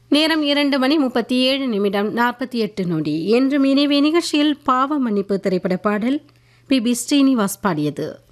நேரம் 2:37:48 என்றும் இனிவே நிகழ்ச்சியில் பாவ மன்னிப்பு திரைப்பட பாடல் பி ஸ்ரீனிவாஸ் பாடியது.